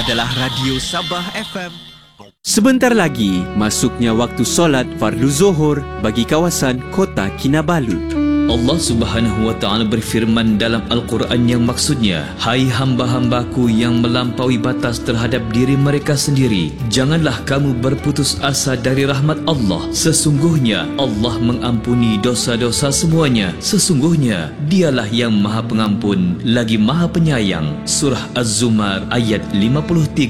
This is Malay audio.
adalah Radio Sabah FM. Sebentar lagi, masuknya waktu solat fardu Zuhur bagi kawasan Kota Kinabalu. Allah Subhanahu wa Ta'ala berfirman dalam Al-Quran yang maksudnya, hai hamba-hambaku yang melampaui batas terhadap diri mereka sendiri, janganlah kamu berputus asa dari rahmat Allah. Sesungguhnya Allah mengampuni dosa-dosa semuanya. Sesungguhnya Dialah yang Maha Pengampun lagi Maha Penyayang. Surah Az-Zumar ayat 53.